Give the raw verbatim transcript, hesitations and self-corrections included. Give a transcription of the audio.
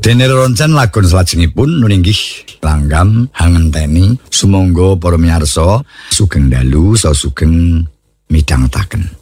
Dene roncen lakon salajengipun nuninggih langgam hangenteni sumangga para miyarsa sugeng dalu sa sugeng midhangetaken.